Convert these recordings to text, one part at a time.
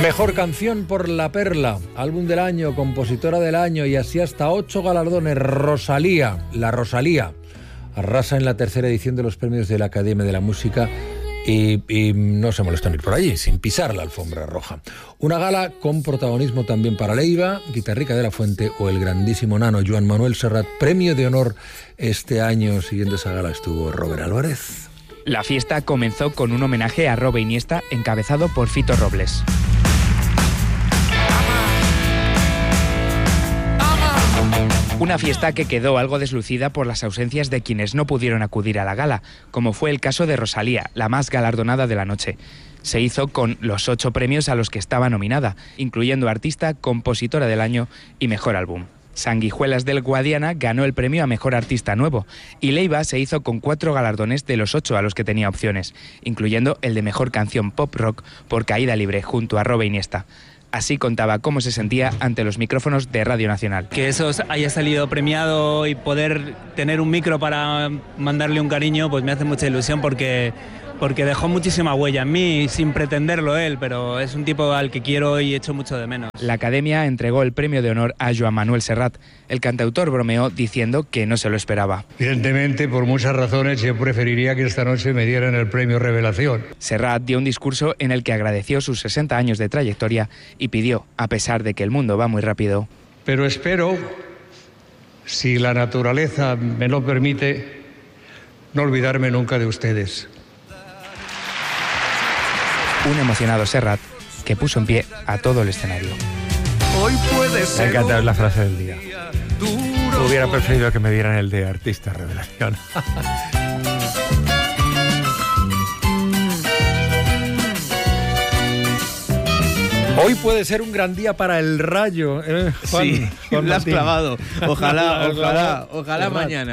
Mejor canción por La Perla, álbum del año, compositora del año y así hasta 8 galardones. Rosalía, la Rosalía, arrasa en la tercera edición de los premios de la Academia de la Música y no se molestó en ir por allí, sin pisar la alfombra roja. Una gala con protagonismo también para Leiva, Guitarrica de la Fuente o el grandísimo nano Joan Manuel Serrat. Premio de honor este año. Siguiendo esa gala estuvo Robert Álvarez. La fiesta comenzó con un homenaje a Robe Iniesta encabezado por Fito Robles. Una fiesta que quedó algo deslucida por las ausencias de quienes no pudieron acudir a la gala, como fue el caso de Rosalía, la más galardonada de la noche. Se hizo con los 8 premios a los que estaba nominada, incluyendo Artista, Compositora del Año y Mejor Álbum. Sanguijuelas del Guadiana ganó el premio a Mejor Artista Nuevo y Leiva se hizo con 4 galardones de los 8 a los que tenía opciones, incluyendo el de Mejor Canción Pop Rock por Caída Libre junto a Robe Iniesta. Así contaba cómo se sentía ante los micrófonos de Radio Nacional. Que eso haya salido premiado y poder tener un micro para mandarle un cariño, pues me hace mucha ilusión porque dejó muchísima huella en mí, sin pretenderlo él, pero es un tipo al que quiero y echo mucho de menos. La Academia entregó el premio de honor a Joan Manuel Serrat. El cantautor bromeó diciendo que no se lo esperaba. Evidentemente, por muchas razones, yo preferiría que esta noche me dieran el premio Revelación. Serrat dio un discurso en el que agradeció sus 60 años de trayectoria y pidió, a pesar de que el mundo va muy rápido, pero espero, si la naturaleza me lo permite, no olvidarme nunca de ustedes. Un emocionado Serrat que puso en pie a todo el escenario. Hoy puede ser. Me ha encantado la frase del día. Hubiera preferido que me dieran el de Artista Revelación. Hoy puede ser un gran día para el Rayo, Juan, sí, Juan lo has Martín. clavado. Ojalá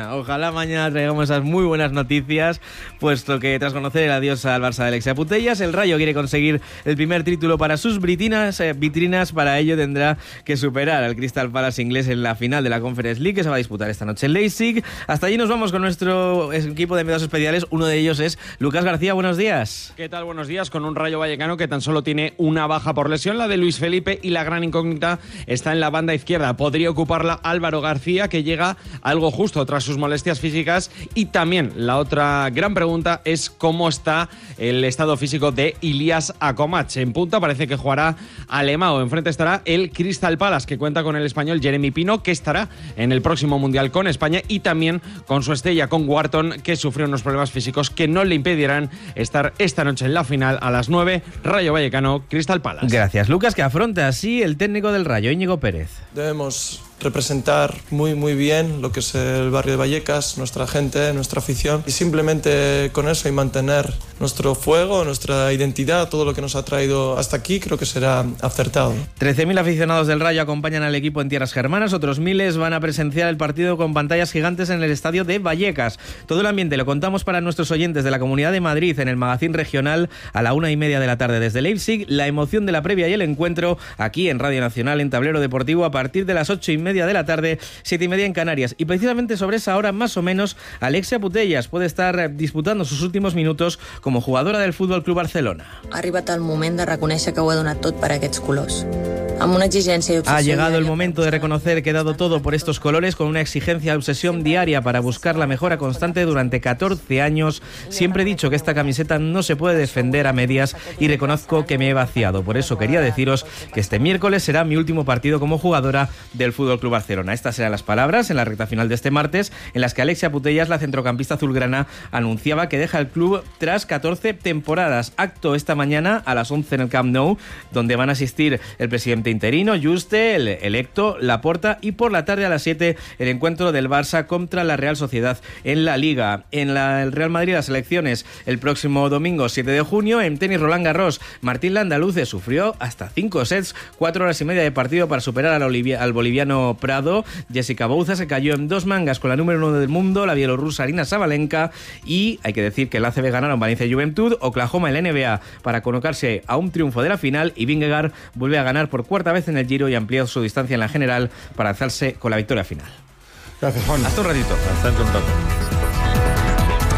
mañana traigamos esas muy buenas noticias, puesto que tras conocer el adiós al Barça de Alexia Putellas, el Rayo quiere conseguir el primer título para sus vitrinas. Para ello tendrá que superar al Crystal Palace inglés en la final de la Conference League, que se va a disputar esta noche en Leipzig. Hasta allí nos vamos con nuestro equipo de enviados especiales. Uno de ellos es Lucas García. Buenos días. ¿Qué tal? Buenos días. Con un Rayo Vallecano que tan solo tiene una baja por lesión, la de Luis Felipe, y la gran incógnita está en la banda izquierda. Podría ocuparla Álvaro García, que llega algo justo tras sus molestias físicas, y también la otra gran pregunta es cómo está el estado físico de Ilias Akomach. En punta parece que jugará Alemão. Enfrente estará el Crystal Palace, que cuenta con el español Jeremy Pino, que estará en el próximo Mundial con España, y también con su estrella, con Wharton, que sufrió unos problemas físicos que no le impedirán estar esta noche en la final a las 9, Rayo Vallecano, Crystal Palace. Gracias, Lucas, que afronta así el técnico del Rayo, Íñigo Pérez. Debemos representar muy bien lo que es el barrio de Vallecas, nuestra gente, nuestra afición, y simplemente con eso y mantener nuestro fuego, nuestra identidad, todo lo que nos ha traído hasta aquí, creo que será acertado. 13.000 aficionados del Rayo acompañan al equipo en tierras germanas, otros miles van a presenciar el partido con pantallas gigantes en el estadio de Vallecas. Todo el ambiente lo contamos para nuestros oyentes de la Comunidad de Madrid en el Magazín Regional a la 1:30 de la tarde desde Leipzig. La emoción de la previa y el encuentro aquí en Radio Nacional en Tablero Deportivo a partir de las 8:30 de la tarde, 7:30 en Canarias. Y precisamente sobre esa hora más o menos, Alexia Putellas puede estar disputando sus últimos minutos como jugadora del Fútbol Club Barcelona. Ha arribat el moment de reconèixer que ho he donat tot per aquests colors. Amb una exigència i obsessió. Ha llegado el momento de reconocer que he dado todo por estos colores, con una exigencia y obsesión diaria para buscar la mejora constante durante 14 años. Siempre he dicho que esta camiseta no se puede defender a medias y reconozco que me he vaciado. Por eso quería deciros que este miércoles será mi último partido como jugadora del Fútbol Club Barcelona. Estas serán las palabras en la recta final de este martes, en las que Alexia Putellas, la centrocampista azulgrana, anunciaba que deja el club tras 14 temporadas. Acto esta mañana a las 11 en el Camp Nou, donde van a asistir el presidente interino, Juste, el electo, Laporta, y por la tarde a las 7 el encuentro del Barça contra la Real Sociedad en la Liga. En el Real Madrid las elecciones el próximo domingo 7 de junio. En tenis Roland Garros, Martín Landaluce sufrió hasta 5 sets, 4 horas y media de partido para superar al boliviano Prado. Jessica Bouza se cayó en 2 mangas con la número 1 del mundo, la bielorrusa Arina Sabalenka, y hay que decir que el ACB ganaron Valencia Juventud, Oklahoma en la NBA para colocarse a un triunfo de la final, y Vingegaard vuelve a ganar por cuarta vez en el Giro y amplía su distancia en la general para alzarse con la victoria final. Gracias, Juan. Hasta un ratito. Hasta un rato.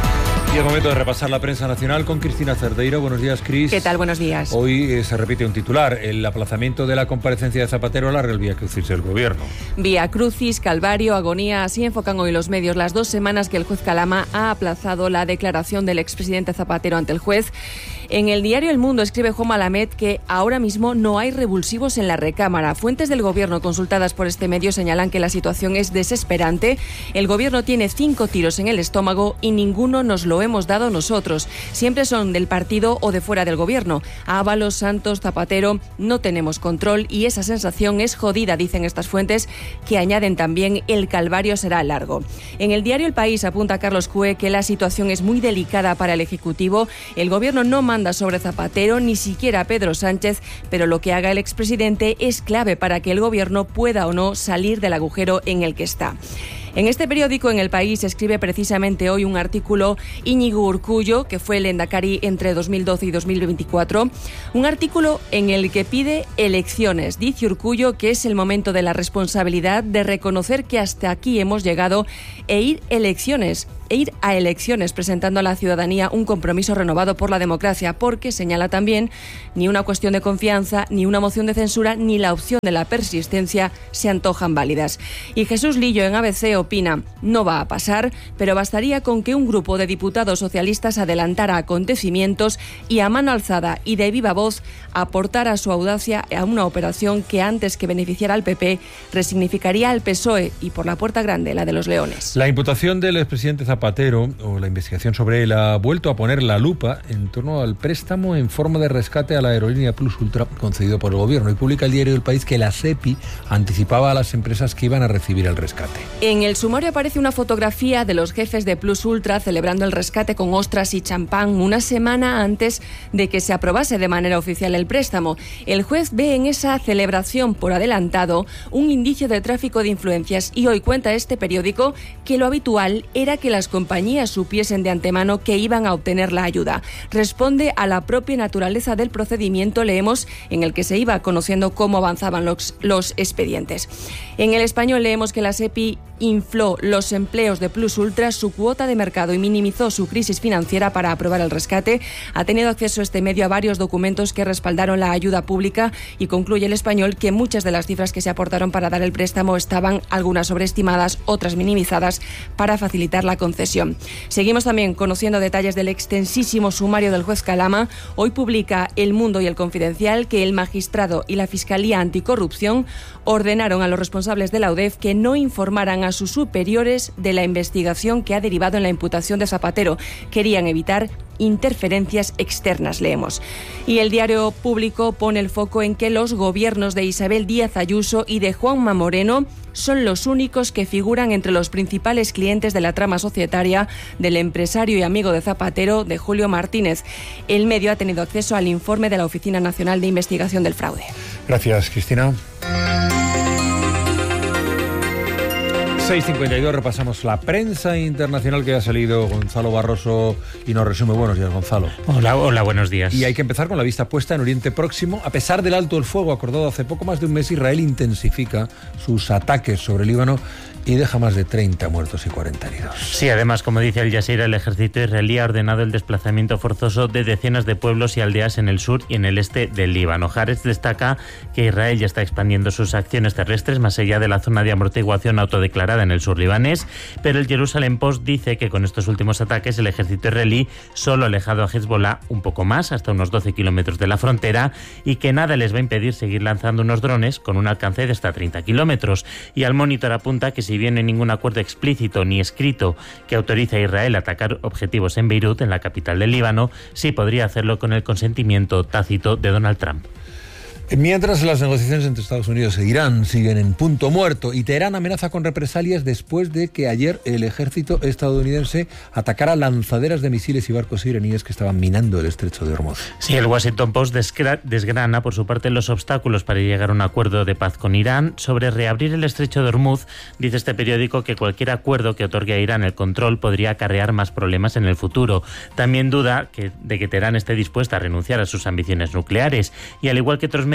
Y es momento de repasar la prensa nacional con Cristina Cerdeiro. Buenos días, Cris. ¿Qué tal? Buenos días. Hoy se repite un titular, el aplazamiento de la comparecencia de Zapatero alarga el Vía Crucis del Gobierno. Vía Crucis, Calvario, agonía, así enfocan hoy los medios las 2 semanas que el juez Calama ha aplazado la declaración del expresidente Zapatero ante el juez. En el diario El Mundo escribe Juan Malamed que ahora mismo no hay revulsivos en la recámara. Fuentes del Gobierno consultadas por este medio señalan que la situación es desesperante. El Gobierno tiene 5 tiros en el estómago y ninguno nos lo hemos dado nosotros. Siempre son del partido o de fuera del Gobierno. Ábalos, Santos, Zapatero, no tenemos control y esa sensación es jodida, dicen estas fuentes, que añaden también el calvario será largo. En el diario El País apunta Carlos Cue que la situación es muy delicada para el Ejecutivo. El Gobierno no manda sobre Zapatero, ni siquiera Pedro Sánchez, pero lo que haga el expresidente es clave para que el Gobierno pueda o no salir del agujero en el que está. En este periódico, en El País, escribe precisamente hoy un artículo Íñigo Urkullu, que fue el lehendakari entre 2012 y 2024, un artículo en el que pide elecciones. Dice Urkullu que es el momento de la responsabilidad de reconocer que hasta aquí hemos llegado e ir a elecciones, presentando a la ciudadanía un compromiso renovado por la democracia, porque, señala también, ni una cuestión de confianza, ni una moción de censura, ni la opción de la persistencia se antojan válidas. Y Jesús Lillo, en ABC, opina, no va a pasar, pero bastaría con que un grupo de diputados socialistas adelantara acontecimientos y a mano alzada y de viva voz aportara su audacia a una operación que, antes que beneficiara al PP, resignificaría al PSOE y por la puerta grande la de los leones. La imputación del expresidente Zapatero, o la investigación sobre él, ha vuelto a poner la lupa en torno al préstamo en forma de rescate a la aerolínea Plus Ultra concedido por el Gobierno. Y publica el diario El País que la SEPI anticipaba a las empresas que iban a recibir el rescate. En el sumario aparece una fotografía de los jefes de Plus Ultra celebrando el rescate con ostras y champán una semana antes de que se aprobase de manera oficial el préstamo. El juez ve en esa celebración por adelantado un indicio de tráfico de influencias y hoy cuenta este periódico que lo habitual era que las compañías supiesen de antemano que iban a obtener la ayuda. Responde a la propia naturaleza del procedimiento, leemos, en el que se iba conociendo cómo avanzaban los expedientes. En El Español leemos que la SEPI infló los empleos de Plus Ultra, su cuota de mercado y minimizó su crisis financiera para aprobar el rescate. Ha tenido acceso este medio a varios documentos que respaldaron la ayuda pública y concluye El Español que muchas de las cifras que se aportaron para dar el préstamo estaban algunas sobreestimadas, otras minimizadas para facilitar la concesión. Seguimos también conociendo detalles del extensísimo sumario del juez Calama. Hoy publica El Mundo y El Confidencial que el magistrado y la Fiscalía Anticorrupción ordenaron a los responsables de la UDEF que no informaran a sus superiores de la investigación que ha derivado en la imputación de Zapatero. Querían evitar interferencias externas, leemos. Y el diario Público pone el foco en que los gobiernos de Isabel Díaz Ayuso y de Juanma Moreno son los únicos que figuran entre los principales clientes de la trama societaria del empresario y amigo de Zapatero, de Julio Martínez. El medio ha tenido acceso al informe de la Oficina Nacional de Investigación del Fraude. Gracias, Cristina. 6:52, repasamos la prensa internacional que ha salido Gonzalo Barroso y nos resume. Buenos días, Gonzalo. Hola, buenos días. Y hay que empezar con la vista puesta en Oriente Próximo. A pesar del alto el fuego acordado hace poco más de un mes, Israel intensifica sus ataques sobre Líbano y deja más de 30 muertos y 40 heridos. Sí, además, como dice Al Jazeera, el ejército israelí ha ordenado el desplazamiento forzoso de decenas de pueblos y aldeas en el sur y en el este del Líbano. Haaretz destaca que Israel ya está expandiendo sus acciones terrestres más allá de la zona de amortiguación autodeclarada en el sur libanés, pero el Jerusalem Post dice que con estos últimos ataques el ejército israelí solo ha alejado a Hezbollah un poco más, hasta unos 12 kilómetros de la frontera, y que nada les va a impedir seguir lanzando unos drones con un alcance de hasta 30 kilómetros. Y Al Monitor apunta que si bien no hay ningún acuerdo explícito ni escrito que autorice a Israel a atacar objetivos en Beirut, en la capital del Líbano, sí podría hacerlo con el consentimiento tácito de Donald Trump. Mientras las negociaciones entre Estados Unidos e Irán siguen en punto muerto y Teherán amenaza con represalias después de que ayer el ejército estadounidense atacara lanzaderas de misiles y barcos iraníes que estaban minando el estrecho de Hormuz. Sí, el Washington Post desgrana por su parte los obstáculos para llegar a un acuerdo de paz con Irán. Sobre reabrir el estrecho de Hormuz, dice este periódico que cualquier acuerdo que otorgue a Irán el control podría acarrear más problemas en el futuro. También duda de que Teherán esté dispuesta a renunciar a sus ambiciones nucleares y, al igual que otros medios,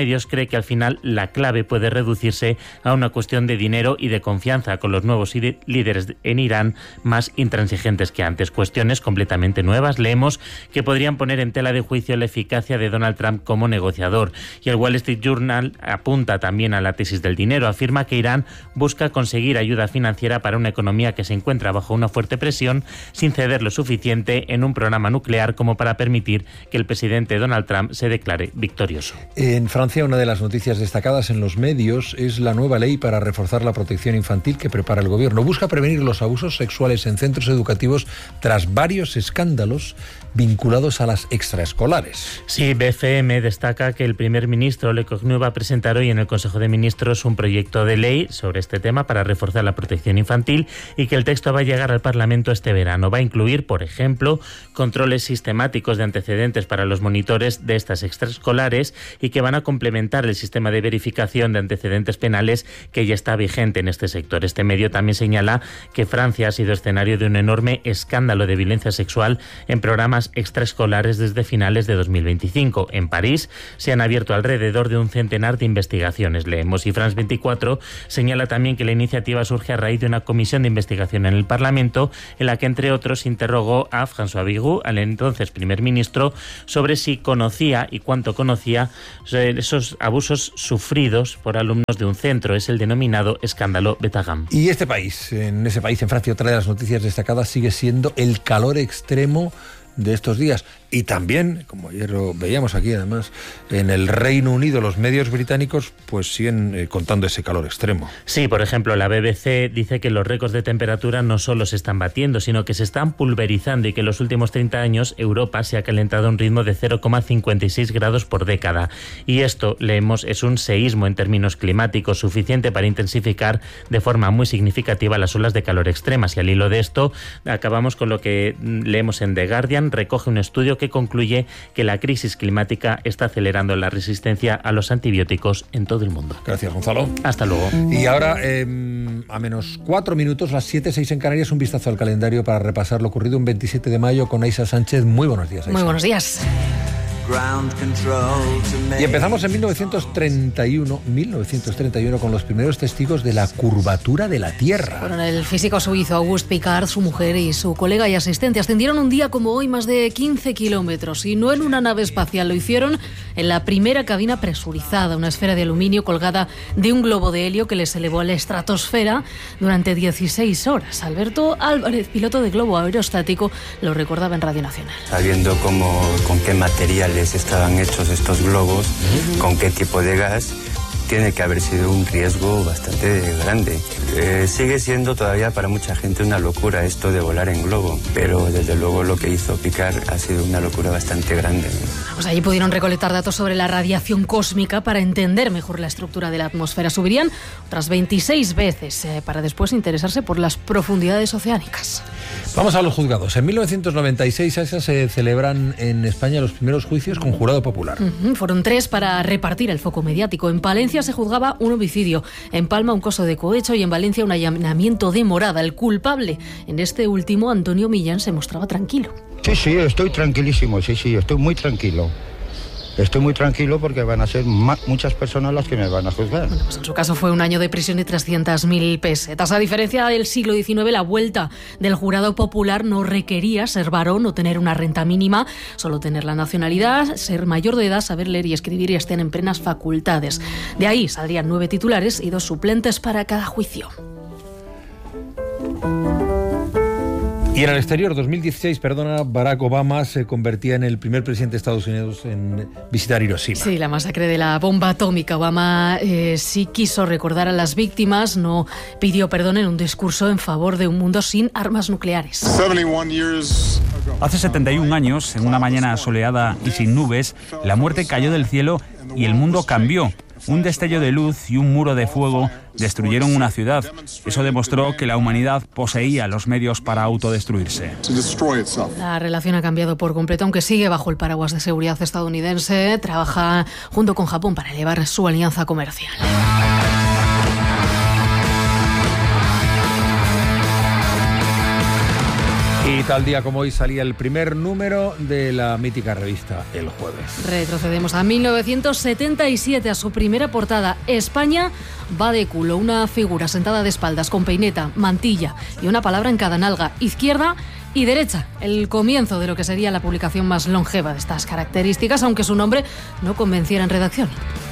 medios, cree que al final la clave puede reducirse a una cuestión de dinero y de confianza con los nuevos líderes en Irán más intransigentes que antes. Cuestiones completamente nuevas, leemos, que podrían poner en tela de juicio la eficacia de Donald Trump como negociador. Y el Wall Street Journal apunta también a la tesis del dinero. Afirma que Irán busca conseguir ayuda financiera para una economía que se encuentra bajo una fuerte presión, sin ceder lo suficiente en un programa nuclear como para permitir que el presidente Donald Trump se declare victorioso. En Francia, una de las noticias destacadas en los medios es la nueva ley para reforzar la protección infantil que prepara el gobierno. Busca prevenir los abusos sexuales en centros educativos tras varios escándalos vinculados a las extraescolares. Sí, BFM destaca que el primer ministro Le Cornu va a presentar hoy en el Consejo de Ministros un proyecto de ley sobre este tema para reforzar la protección infantil y que el texto va a llegar al Parlamento este verano. Va a incluir, por ejemplo, controles sistemáticos de antecedentes para los monitores de estas extraescolares y que van a complementar el sistema de verificación de antecedentes penales que ya está vigente en este sector. Este medio también señala que Francia ha sido escenario de un enorme escándalo de violencia sexual en programas extraescolares desde finales de 2025. En París se han abierto alrededor de un centenar de investigaciones, leemos, y France 24 señala también que la iniciativa surge a raíz de una comisión de investigación en el Parlamento en la que, entre otros, interrogó a François Bayrou, al entonces primer ministro, sobre si conocía y cuánto conocía esos abusos sufridos por alumnos de un centro. Es el denominado escándalo Betagam. Y en ese país, en Francia, otra de las noticias destacadas sigue siendo el calor extremo de estos días. Y también, como ayer lo veíamos aquí además, en el Reino Unido los medios británicos pues siguen contando ese calor extremo. Sí, por ejemplo, la BBC dice que los récords de temperatura no solo se están batiendo, sino que se están pulverizando y que en los últimos 30 años Europa se ha calentado a un ritmo de 0,56 grados por década. Y esto, leemos, es un seísmo en términos climáticos suficiente para intensificar de forma muy significativa las olas de calor extremas. Y al hilo de esto, acabamos con lo que leemos en The Guardian. Recoge un estudio que concluye que la crisis climática está acelerando la resistencia a los antibióticos en todo el mundo. Gracias, Gonzalo. Hasta luego. Y ahora, a menos 4 minutos, las 7:06 en Canarias, un vistazo al calendario para repasar lo ocurrido un 27 de mayo con Aisa Sánchez. Muy buenos días, Aisa. Muy buenos días. Y empezamos en 1931 con los primeros testigos de la curvatura de la Tierra. Fueron el físico suizo Auguste Piccard, su mujer y su colega y asistente. Ascendieron un día como hoy más de 15 kilómetros y no en una nave espacial, lo hicieron en la primera cabina presurizada, una esfera de aluminio colgada de un globo de helio que les elevó a la estratosfera durante 16 horas. Alberto Álvarez, piloto de globo aerostático, lo recordaba en Radio Nacional. Sabiendo con qué materiales estaban hechos estos globos, con qué tipo de gas, tiene que haber sido un riesgo bastante grande. Sigue siendo todavía para mucha gente una locura esto de volar en globo, pero desde luego lo que hizo Piccard ha sido una locura bastante grande. Pues allí pudieron recolectar datos sobre la radiación cósmica para entender mejor la estructura de la atmósfera. Subirían otras 26 veces para después interesarse por las profundidades oceánicas. Vamos a los juzgados. En 1996 se celebran en España los primeros juicios con jurado popular. Fueron 3 para repartir el foco mediático. En Palencia se juzgaba un homicidio, en Palma un caso de cohecho y en Valencia un allanamiento de morada. El culpable, en este último, Antonio Millán, se mostraba tranquilo. Sí, estoy tranquilísimo, estoy muy tranquilo. Estoy muy tranquilo porque van a ser muchas personas las que me van a juzgar. Bueno, pues en su caso fue un año de prisión de 300.000 pesetas. A diferencia del siglo XIX, la vuelta del jurado popular no requería ser varón o tener una renta mínima, solo tener la nacionalidad, ser mayor de edad, saber leer y escribir y estén en plenas facultades. De ahí saldrían 9 titulares y 2 suplentes para cada juicio. Y en el exterior, 2016, Barack Obama se convertía en el primer presidente de Estados Unidos en visitar Hiroshima. Sí, la masacre de la bomba atómica. Obama sí quiso recordar a las víctimas, no pidió perdón en un discurso en favor de un mundo sin armas nucleares. Hace 71 años, en una mañana soleada y sin nubes, la muerte cayó del cielo y el mundo cambió. Un destello de luz y un muro de fuego destruyeron una ciudad. Eso demostró que la humanidad poseía los medios para autodestruirse. La relación ha cambiado por completo, aunque sigue bajo el paraguas de seguridad estadounidense. Trabaja junto con Japón para elevar su alianza comercial. Y tal día como hoy salía el primer número de la mítica revista El Jueves. Retrocedemos a 1977, a su primera portada. España va de culo, una figura sentada de espaldas con peineta, mantilla y una palabra en cada nalga, izquierda y derecha. El comienzo de lo que sería la publicación más longeva de estas características, aunque su nombre no convenciera en redacción.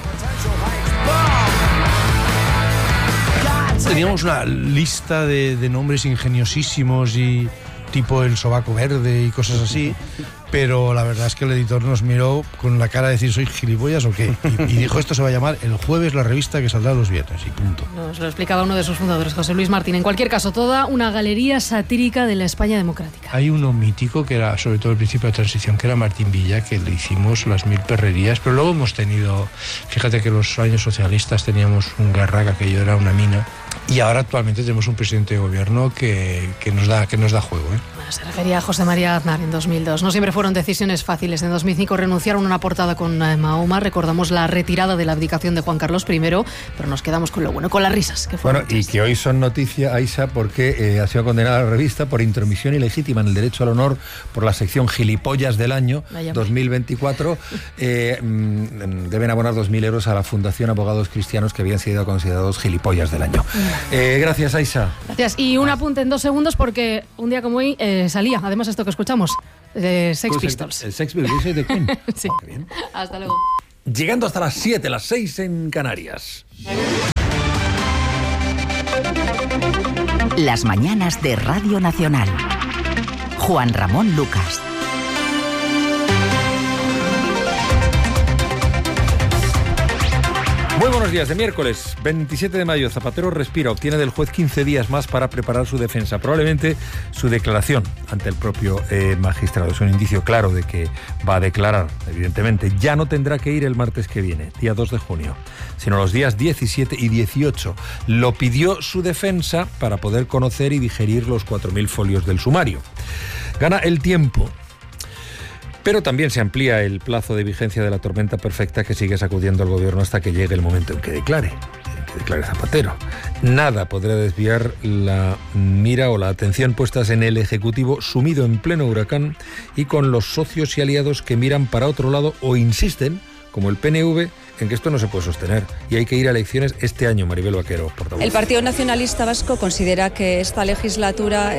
Teníamos una lista de nombres ingeniosísimos y tipo el sobaco verde y cosas así, pero la verdad es que el editor nos miró con la cara de decir, ¿soy gilipollas o qué? Y dijo, esto se va a llamar El Jueves, la revista que saldrá los viernes, y punto. Nos lo explicaba uno de sus fundadores, José Luis Martín. En cualquier caso, toda una galería satírica de la España democrática. Hay uno mítico que era, sobre todo el principio de transición, que era Martín Villa, que le hicimos las 1000 perrerías, pero luego hemos tenido, fíjate que los años socialistas teníamos un Garraga, que aquello era una mina, y ahora actualmente tenemos un presidente de gobierno que nos da juego, ¿eh? Bueno, se refería a José María Aznar en 2002. No siempre fueron decisiones fáciles. En 2005 renunciaron a una portada con Mahoma. Recordamos la retirada de la abdicación de Juan Carlos I, pero nos quedamos con lo bueno, con las risas. Que bueno, y que hoy son noticia, Aisha, porque ha sido condenada la revista por intromisión ilegítima en el derecho al honor por la sección Gilipollas del año 2024. Deben abonar 2.000 euros a la Fundación Abogados Cristianos, que habían sido considerados gilipollas del año. Gracias, Aisha. Gracias. Y un apunte en 2 segundos, porque un día como hoy salía, además esto que escuchamos, de Sex Pistols. El Sex Pistols de Queen. Sí. Oh, qué bien. Hasta luego. Llegando hasta las 7, las 6 en Canarias. Las mañanas de Radio Nacional. Juan Ramón Lucas. Muy buenos días. De miércoles 27 de mayo, Zapatero respira, obtiene del juez 15 días más para preparar su defensa, probablemente su declaración ante el propio magistrado. Es un indicio claro de que va a declarar, evidentemente. Ya no tendrá que ir el martes que viene, día 2 de junio, sino los días 17 y 18. Lo pidió su defensa para poder conocer y digerir los 4.000 folios del sumario. Gana el tiempo. Pero también se amplía el plazo de vigencia de la tormenta perfecta que sigue sacudiendo al gobierno hasta que llegue el momento en que declare Zapatero. Nada podrá desviar la mira o la atención puestas en el Ejecutivo sumido en pleno huracán y con los socios y aliados que miran para otro lado o insisten, como el PNV, en que esto no se puede sostener y hay que ir a elecciones este año. Maribel Vaquero, portavoz. El Partido Nacionalista Vasco considera que esta legislatura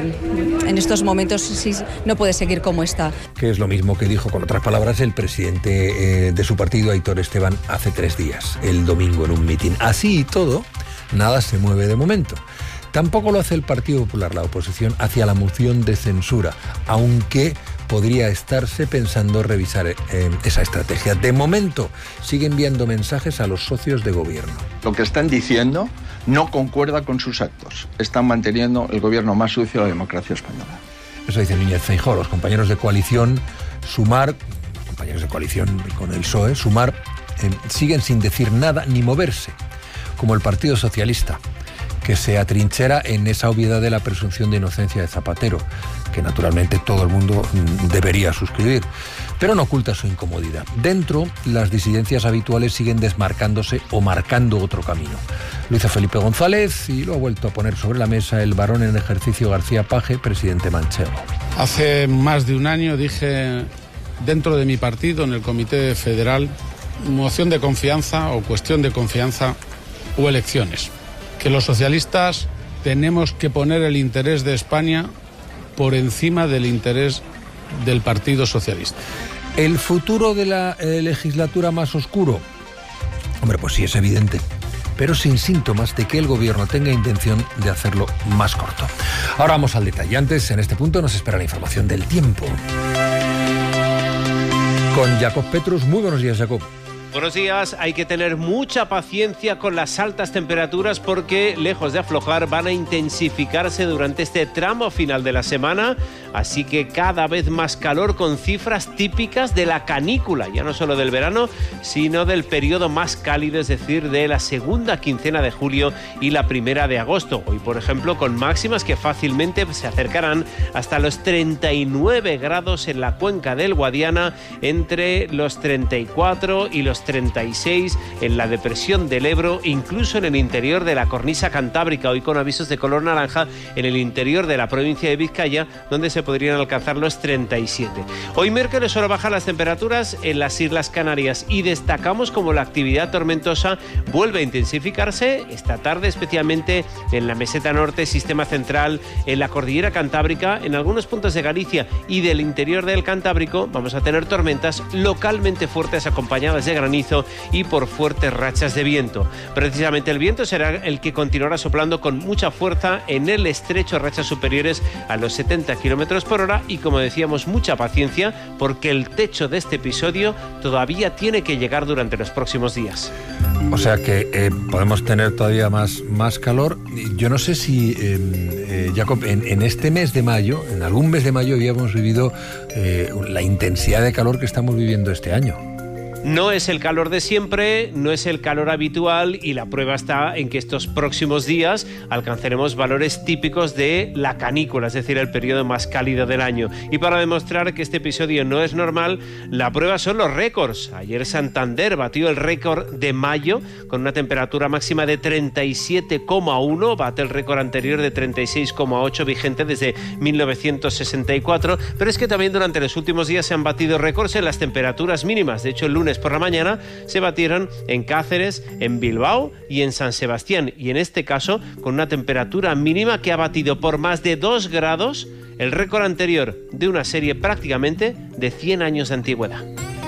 en estos momentos sí, no puede seguir como está. Que es lo mismo que dijo, con otras palabras, el presidente de su partido, Aitor Esteban, hace 3 días, el domingo, en un mitin. Así y todo, nada se mueve de momento. Tampoco lo hace el Partido Popular, la oposición, hacia la moción de censura, aunque podría estarse pensando revisar esa estrategia. De momento, sigue enviando mensajes a los socios de gobierno. Lo que están diciendo no concuerda con sus actos. Están manteniendo el gobierno más sucio de la democracia española. Eso dice Núñez Feijóo. Los compañeros de coalición, Sumar, compañeros de coalición con el PSOE, Sumar, siguen sin decir nada ni moverse, como el Partido Socialista, que se atrinchera en esa obviedad de la presunción de inocencia de Zapatero, que naturalmente todo el mundo debería suscribir, pero no oculta su incomodidad. Dentro, las disidencias habituales siguen desmarcándose o marcando otro camino. Lo hizo Felipe González y lo ha vuelto a poner sobre la mesa el varón en ejercicio García Page, presidente manchego. Hace más de un año dije, dentro de mi partido, en el Comité Federal, moción de confianza o cuestión de confianza o elecciones, que los socialistas tenemos que poner el interés de España por encima del interés del Partido Socialista. ¿El futuro de la legislatura más oscuro? Hombre, pues sí, es evidente, pero sin síntomas de que el gobierno tenga intención de hacerlo más corto. Ahora vamos al detalle. Antes, en este punto, nos espera la información del tiempo. Con Jacob Petrus. Muy buenos días, Jacob. Buenos días. Hay que tener mucha paciencia con las altas temperaturas porque, lejos de aflojar, van a intensificarse durante este tramo final de la semana. así que cada vez más calor con cifras típicas de la canícula, ya no solo del verano, sino del periodo más cálido, es decir, de la segunda quincena de julio y la primera de agosto. Hoy, por ejemplo, con máximas que fácilmente se acercarán hasta los 39 grados en la cuenca del Guadiana, entre los 34 y los 36 en la depresión del Ebro, incluso en el interior de la cornisa cantábrica, hoy con avisos de color naranja en el interior de la provincia de Vizcaya, donde se podrían alcanzar los 37. Hoy miércoles solo bajan las temperaturas en las Islas Canarias y destacamos como la actividad tormentosa vuelve a intensificarse esta tarde, especialmente en la meseta norte, sistema central, en la cordillera cantábrica, en algunos puntos de Galicia y del interior del Cantábrico. Vamos a tener tormentas localmente fuertes acompañadas de granizo y por fuertes rachas de viento. Precisamente el viento será el que continuará soplando con mucha fuerza en el estrecho, rachas superiores a los 70 km por hora y, como decíamos, mucha paciencia porque el techo de este episodio todavía tiene que llegar durante los próximos días. O sea que podemos tener todavía más calor. Yo no sé si, Jacob, en este mes de mayo, en algún mes de mayo habíamos vivido la intensidad de calor que estamos viviendo este año. No es el calor de siempre, no es el calor habitual y la prueba está en que estos próximos días alcanzaremos valores típicos de la canícula, es decir, el periodo más cálido del año. Y para demostrar que este episodio no es normal, la prueba son los récords. Ayer Santander batió el récord de mayo con una temperatura máxima de 37,1, bate el récord anterior de 36,8 vigente desde 1964, pero es que también durante los últimos días se han batido récords en las temperaturas mínimas. De hecho, el lunes por la mañana se batieron en Cáceres, en Bilbao y en San Sebastián, y en este caso con una temperatura mínima que ha batido por más de 2 grados el récord anterior de una serie prácticamente de 100 años de antigüedad.